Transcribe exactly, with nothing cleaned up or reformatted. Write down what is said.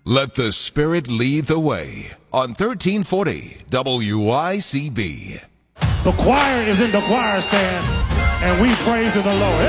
Let the Spirit lead the way on thirteen forty W I C B. The choir is in the choir stand, and we praise the Lord.